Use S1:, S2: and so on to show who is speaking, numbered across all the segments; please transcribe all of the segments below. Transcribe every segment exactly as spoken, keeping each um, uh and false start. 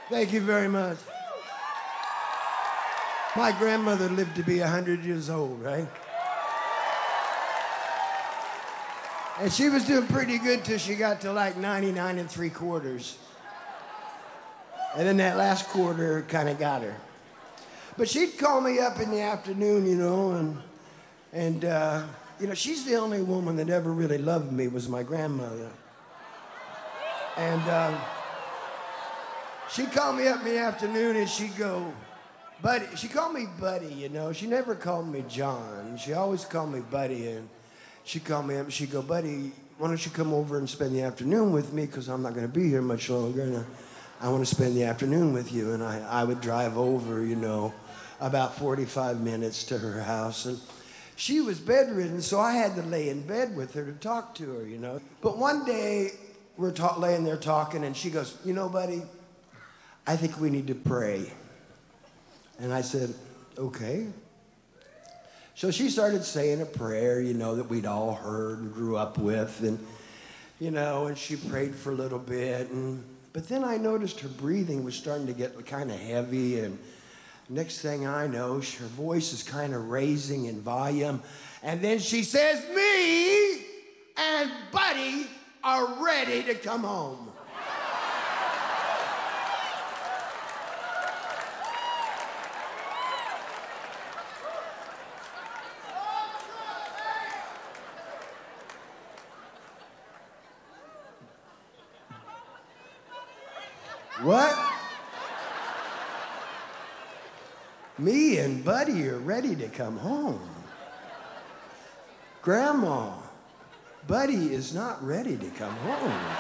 S1: Thank you very much. My grandmother lived to be one hundred years old, right? And she was doing pretty good till she got to like ninety-nine and three quarters. And then that last quarter kind of got her. But she'd call me up in the afternoon, you know, and, and uh, you know, she's the only woman that ever really loved me was my grandmother. And uh, she'd call me up in the afternoon and she'd go, Buddy, she called me Buddy, you know. She never called me John. She always called me Buddy. And she'd call me up and she'd go, Buddy, why don't you come over and spend the afternoon with me? Because I'm not going to be here much longer. And I, I want to spend the afternoon with you. And I, I would drive over, you know, about forty-five minutes to her house. And she was bedridden, so I had to lay in bed with her to talk to her, you know. But one day, we're ta- laying there talking, and she goes, you know, Buddy, I think we need to pray. And I said, okay. So she started saying a prayer, you know, that we'd all heard and grew up with. And, you know, and she prayed for a little bit. And, but then I noticed her breathing was starting to get kind of heavy. And next thing I know, her voice is kind of raising in volume. And then she says, me and Buddy are ready to come home. What? Me and Buddy are ready to come home. Grandma, Buddy is not ready to come home.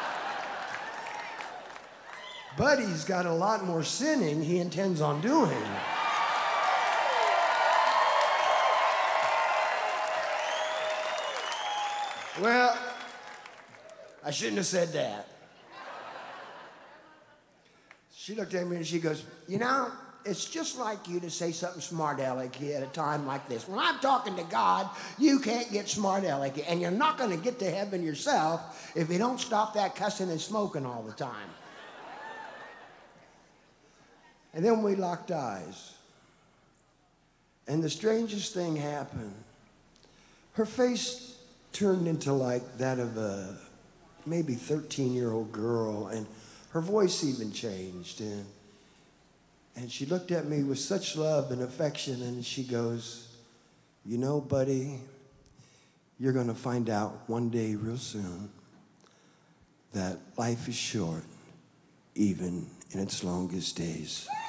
S1: Buddy's got a lot more sinning he intends on doing. Well, I shouldn't have said that. She looked at me and she goes, you know, it's just like you to say something smart-alecky at a time like this. When I'm talking to God, you can't get smart-alecky, and you're not going to get to heaven yourself if you don't stop that cussing and smoking all the time. And then we locked eyes. And the strangest thing happened. Her face turned into like that of a maybe thirteen-year-old girl, and her voice even changed, and, and she looked at me with such love and affection, and she goes, you know, Buddy, you're going to find out one day real soon that life is short, even in its longest days.